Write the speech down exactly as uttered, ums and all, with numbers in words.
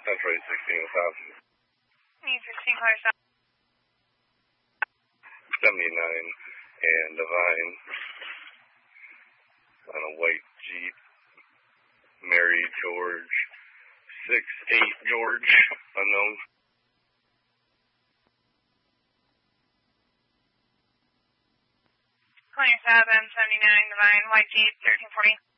Central eight sixteen South. eight sixteen, clear south. seventy-nine and Divine on a white Jeep. Mary George. six eight George, unknown. Clear south, M seventy-nine, Divine, white Jeep, thirteen forty.